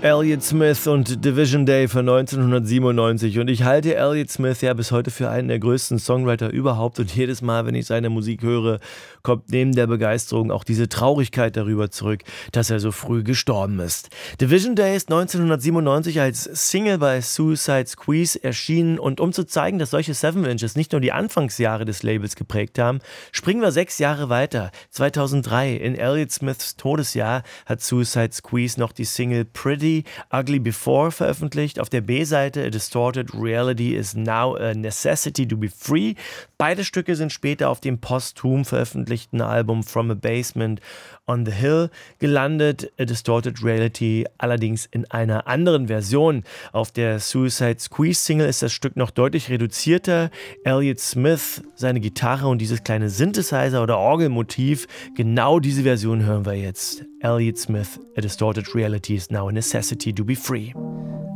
Elliott Smith und Division Day von 1997 und ich halte Elliott Smith ja bis heute für einen der größten Songwriter überhaupt und jedes Mal, wenn ich seine Musik höre, kommt neben der Begeisterung auch diese Traurigkeit darüber zurück, dass er so früh gestorben ist. Division Day ist 1997 als Single bei Suicide Squeeze erschienen und um zu zeigen, dass solche 7-Inches nicht nur die Anfangsjahre des Labels geprägt haben, springen wir 6 Jahre weiter. 2003, in Elliott Smiths Todesjahr, hat Suicide Squeeze noch die Single Pretty Ugly Before veröffentlicht. Auf der B-Seite A Distorted Reality is Now a Necessity to be Free. Beide Stücke sind später auf dem posthum veröffentlichten Album From a Basement on the Hill gelandet. A Distorted Reality allerdings in einer anderen Version. Auf der Suicide Squeeze Single ist das Stück noch deutlich reduzierter. Elliott Smith, seine Gitarre und dieses kleine Synthesizer- oder Orgelmotiv, genau diese Version hören wir jetzt. Elliott Smith, A Distorted Reality is Now a Necessity to be Free.